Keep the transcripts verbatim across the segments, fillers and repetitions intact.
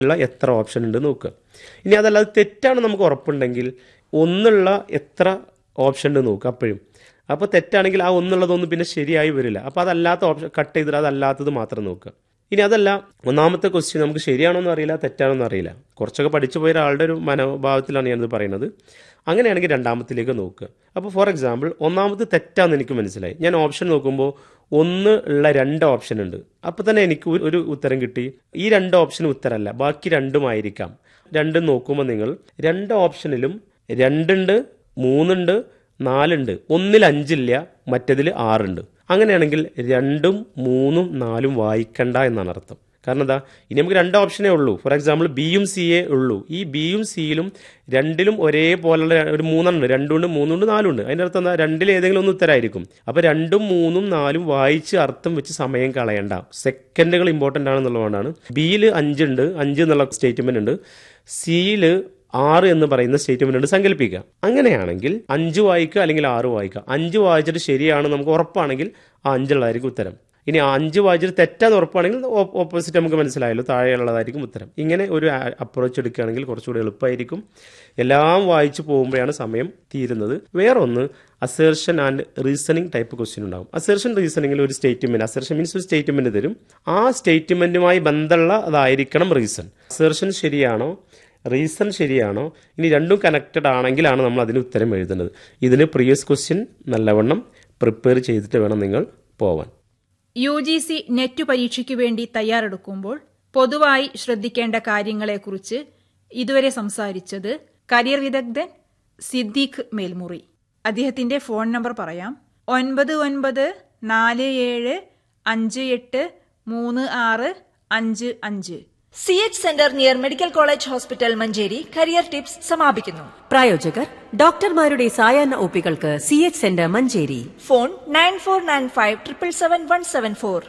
ഉള്ള എത്ര ഓപ്ഷൻ ഉണ്ട് നോക്കുക. ഇനി അതല്ലാതെ തെറ്റാണ് നമുക്ക് ഉറപ്പുണ്ടെങ്കിൽ ഒന്നുള്ള എത്ര ഓപ്ഷൻ ഉണ്ട് നോക്കുക അപ്പോഴും. അപ്പോൾ തെറ്റാണെങ്കിൽ ആ ഒന്നുള്ളതൊന്നും പിന്നെ ശരിയായി വരില്ല. അപ്പോൾ അതല്ലാത്ത ഓപ്ഷൻ കട്ട് ചെയ്തിട്ട് അതല്ലാത്തത് മാത്രം നോക്കുക. ഇനി അതല്ല, ഒന്നാമത്തെ ക്വസ്റ്റ്യൻ നമുക്ക് ശരിയാണോന്നും അറിയില്ല, തെറ്റാണോന്നും അറിയില്ല, കുറച്ചൊക്കെ പഠിച്ചു പോയ ഒരാളുടെ ഒരു മനോഭാവത്തിലാണ് ഞാനിത് പറയുന്നത്. അങ്ങനെയാണെങ്കിൽ രണ്ടാമത്തിലേക്ക് നോക്കുക. അപ്പോൾ ഫോർ എക്സാമ്പിൾ ഒന്നാമത് തെറ്റാന്ന് എനിക്ക് മനസ്സിലായി. ഞാൻ ഓപ്ഷൻ നോക്കുമ്പോൾ ഒന്ന് ഉള്ള രണ്ട് ഓപ്ഷൻ ഉണ്ട്. അപ്പോൾ തന്നെ എനിക്ക് ഒരു ഉത്തരം കിട്ടി. ഈ രണ്ട് ഓപ്ഷനും ഉത്തരമല്ല, ബാക്കി രണ്ടുമായിരിക്കാം. രണ്ടും നോക്കുമ്പോൾ നിങ്ങൾ രണ്ട് ഓപ്ഷനിലും രണ്ടുണ്ട്, മൂന്നുണ്ട്, നാലുണ്ട്, ഒന്നിൽ അഞ്ചില്ല, മറ്റേതിൽ ആറുണ്ട്. അങ്ങനെയാണെങ്കിൽ രണ്ടും മൂന്നും നാലും വായിക്കണ്ട എന്നാണ് അർത്ഥം. കാരണം എന്താ, ഇനി നമുക്ക് രണ്ട് ഓപ്ഷനേ ഉള്ളൂ. ഫോർ എക്സാമ്പിൾ ബിയും സിയെ ഉള്ളൂ. ഈ ബിയും സിയിലും രണ്ടിലും ഒരേപോലുള്ള ഒരു മൂന്നെണ്ണം, രണ്ടുണ്ട്, മൂന്നുണ്ട്, നാലുണ്ട്. അതിൻ്റെ അർത്ഥം എന്താ, രണ്ടിൽ ഏതെങ്കിലും ഒന്ന് ഉത്തരമായിരിക്കും. അപ്പോൾ രണ്ടും മൂന്നും നാലും വായിച്ച് അർത്ഥം വെച്ച് സമയം കളയണ്ട. സെക്കൻഡുകൾ ഇമ്പോർട്ടൻ്റ് ആണെന്നുള്ളതുകൊണ്ടാണ്. ബിയിൽ അഞ്ചുണ്ട്, അഞ്ച് എന്നുള്ള സ്റ്റേറ്റ്മെൻ്റ് ഉണ്ട്. സിയിൽ ആറ് എന്ന് പറയുന്ന സ്റ്റേറ്റ്മെന്റ് ഉണ്ട് സങ്കല്പിക്കുക. അങ്ങനെയാണെങ്കിൽ അഞ്ച് വായിക്കുക അല്ലെങ്കിൽ ആറ് വായിക്കുക. അഞ്ച് വായിച്ചിട്ട് ശരിയാണ് നമുക്ക് ഉറപ്പാണെങ്കിൽ ആ അഞ്ചുള്ളതായിരിക്കും ഉത്തരം. ഇനി അഞ്ച് വായിച്ചിട്ട് തെറ്റാന്ന് ഉറപ്പാണെങ്കിൽ ഓപ്പോസിറ്റ് നമുക്ക് മനസ്സിലായല്ലോ, താഴെയുള്ളതായിരിക്കും ഉത്തരം. ഇങ്ങനെ ഒരു അപ്രോച്ച് എടുക്കുകയാണെങ്കിൽ കുറച്ചുകൂടി എളുപ്പമായിരിക്കും. എല്ലാം വായിച്ചു പോകുമ്പോഴാണ് സമയം തീരുന്നത്. വേറൊന്ന് assertion and reasoning type question ഉണ്ടാകും. അസേർഷൻ റീസണിങ്ങിൽ ഒരു സ്റ്റേറ്റ്മെന്റ്, അസേർഷൻ മീൻസ് ഒരു സ്റ്റേറ്റ്മെന്റ് തരും. ആ സ്റ്റേറ്റ്മെന്റുമായി ബന്ധമുള്ള അതായിരിക്കണം റീസൺ. അസേർഷൻ ശരിയാണോ, റീസൺ ശരിയാണോ, ഇനി രണ്ടും കണക്റ്റഡ് ആണെങ്കിലാണ് നമ്മൾ അതിന് ഉത്തരം എഴുതുന്നത്. ഇതിന് പ്രീവിയസ് ക്വസ്റ്റ്യൻ നല്ലവണ്ണം പ്രിപ്പയർ ചെയ്തിട്ട് വേണം നിങ്ങൾ പോവാൻ. യു ജി സി നെറ്റ് പരീക്ഷയ്ക്ക് വേണ്ടി തയ്യാറെടുക്കുമ്പോൾ പൊതുവായി ശ്രദ്ധിക്കേണ്ട കാര്യങ്ങളെക്കുറിച്ച് ഇതുവരെ സംസാരിച്ചത് കരിയർ വിദഗ്ധൻ സിദ്ദീഖ് മേൽമുറി. അദ്ദേഹത്തിന്റെ ഫോൺ നമ്പർ പറയാം: ഒൻപത് ഒൻപത് നാല് ഏഴ് അഞ്ച് എട്ട് മൂന്ന് ആറ് അഞ്ച് അഞ്ച്. C H centre near medical college hospital Manjeri career tips സമാപിക്കുന്നു. പ്രായോജകർ ഡോക്ടർമാരുടെ സായാഹ്ന ഒപികൾക്ക് C H centre Manjeri. Phone nine four nine five triple seven one seven four.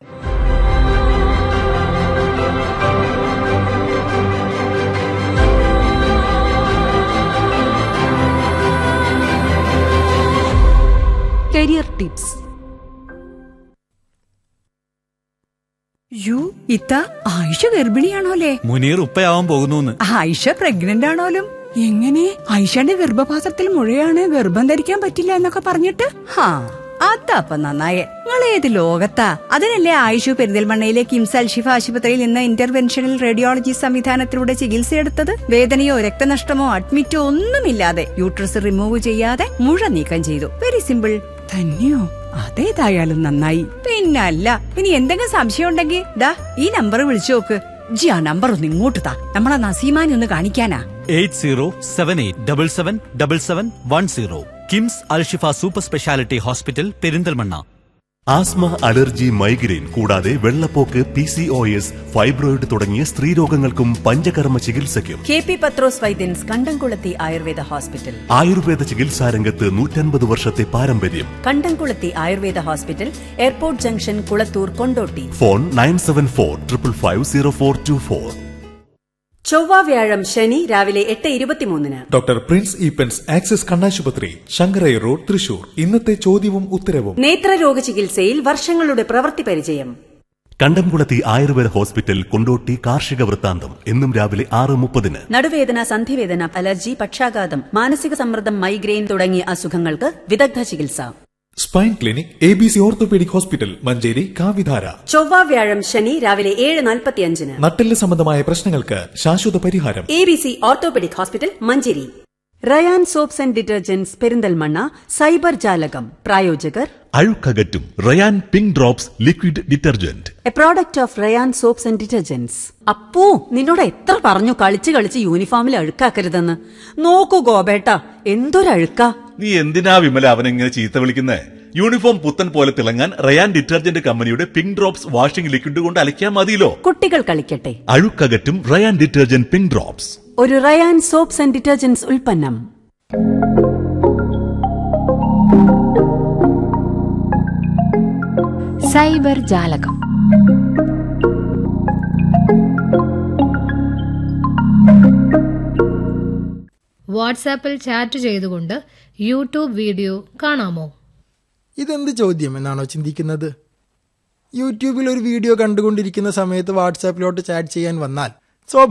Career tips. U ഇത്ത ആയിഷ ഗർഭിണിയാണോലേ? മുനീർ ഉപ്പയാവാൻ പോകുന്നു. ആയിഷ പ്രഗ്നന്റ് ആണോലും? എങ്ങനെ? ആയിഷയുടെ ഗർഭപാത്രത്തിൽ മുഴയാണ്, ഗർഭം ധരിക്കാൻ പറ്റില്ല എന്നൊക്കെ പറഞ്ഞിട്ട്? ഹാ, അതപ്പ നന്നായേ. നിങ്ങൾ ഏത് ലോകത്താ? അതിനല്ലേ ആയിഷു പെരിന്തൽമണ്ണയിലെ കിംസ് അൽഷിഫ ആശുപത്രിയിൽ നിന്ന് ഇന്റർവെൻഷണൽ റേഡിയോളജി സംവിധാനത്തിലൂടെ ചികിത്സയെടുത്തത്. വേദനയോ രക്തനഷ്ടമോ അഡ്മിറ്റോ ഒന്നുമില്ലാതെ യൂട്രസ് റിമൂവ് ചെയ്യാതെ മുഴ നീക്കം ചെയ്തു. Very simple. തന്നെയോ? അതേതായാലും നന്നായി. പിന്നല്ല, ഇനി എന്തെങ്കിലും സംശയം ഉണ്ടെങ്കിൽ ദാ ഈ നമ്പർ വിളിച്ചു നോക്ക്. ജി ആ നമ്പർ ഒന്ന് ഇങ്ങോട്ട് താ, നമ്മളെ നസീമാനെ ഒന്ന് കാണിക്കാനാ. Eight zero seven eight double seven double seven one zero. KIMS Alshifa super speciality hospital Perinthalmanna. Asthma, allergy, migraine കൂടാതെ വെള്ളപ്പോക്ക്, P C O S, fibroid തുടങ്ങിയ സ്ത്രീരോഗങ്ങൾക്കും പഞ്ചകർമ്മ ചികിത്സയ്ക്കും കെ പി പത്രോസ് വൈദ്യൻസ് കണ്ടംകുളത്തി ആയുർവേദ ഹോസ്പിറ്റൽ. ആയുർവേദ ചികിത്സാരംഗത്ത് നൂറ്റൻപത് വർഷത്തെ പാരമ്പര്യം. കണ്ടംകുളത്തി Ayurveda hospital, airport junction, Kulathur, Kondotty. Phone nine seven four triple five zero four to four. ചൊവ്വ, വ്യാഴം, ശനി രാവിലെ എട്ട് ഇരുപത്തിമൂന്നിന് ഡോക്ടർ പ്രിൻസ് ഈപ്പൻസ് ആക്സിസ് കണ്ണാശുപത്രി, ശങ്കരൈ റോഡ്, തൃശൂർ. ഇന്നത്തെ ചോദ്യവും ഉത്തരവും. നേത്രരോഗ ചികിത്സയിൽ വർഷങ്ങളുടെ പ്രവൃത്തി പരിചയം. കണ്ടംകുളത്തി ആയുർവേദ ഹോസ്പിറ്റൽ, കൊണ്ടോട്ടി. കാർഷിക വൃത്താന്തം എന്നും രാവിലെ ആറ് മുപ്പതിന്. നടുവേദന, സന്ധിവേദന, അലർജി, പക്ഷാഘാതം, മാനസിക സമ്മർദ്ദം, മൈഗ്രെയിൻ തുടങ്ങിയ അസുഖങ്ങൾക്ക് വിദഗ്ധ ചികിത്സ. Spine clinic, A B C orthopaedic hospital, Manjeri. കാവിധാര ചൊവ്വ, വ്യാഴം, ശനി രാവിലെ ഏഴ് നാൽപ്പത്തിയഞ്ചിന്. നട്ടെല്ല് സംബന്ധമായ പ്രശ്നങ്ങൾക്ക് ശാശ്വത പരിഹാരം. A B C orthopaedic hospital, Manjeri. Ryan soaps and detergents Perinthalmanna. Cyber ജാലകം. പ്രായോജകർ അഴുക്കകറ്റും Ryan pink drops liquid detergent, A product of Ryan soaps and detergents. Appu, നിന്നോട് എത്ര പറഞ്ഞു കളിച്ച് കളിച്ച് യൂണിഫോമിൽ അഴുക്കാക്കരുതെന്ന്. നോക്കൂ ഗോപേട്ട, എന്തൊരഴുക്കാ. നീ എന്തിനാ വിമല അവനെങ്ങനെ ചീത്ത വിളിക്കുന്നേ? യൂണിഫോം പുത്തൻ പോലെ തിളങ്ങാൻ റയാൻ ഡിറ്റർജന്റ് കമ്പനിയുടെ പിങ്ക് ഡ്രോപ്സ് വാഷിംഗ് ലിക്വിഡ് കൊണ്ട് അലക്കിയാൽ മതിയല്ലോ. കുട്ടികൾ കളിക്കട്ടെ. അഴുക്കകറ്റും റയാൻ ഡിറ്റർജന്റ് പിങ്ക് ഡ്രോപ്സ്, ഒരു റയാൻ സോപ്സ് ആൻഡ് ഡിറ്റർജന്റ്സ് ഉൽപ്പന്നം. സൈബർ ജാലകം. വാട്സാപ്പിൽ ചാറ്റ് ചെയ്തുകൊണ്ട് യൂട്യൂബ് വീഡിയോ കാണാമോ? ഇതെന്ത് ചോദ്യം എന്നാണോ ചിന്തിക്കുന്നത്? യൂട്യൂബിൽ ഒരു വീഡിയോ കണ്ടുകൊണ്ടിരിക്കുന്ന സമയത്ത് വാട്സാപ്പിലോട്ട് ചാറ്റ് ചെയ്യാൻ വന്നാൽ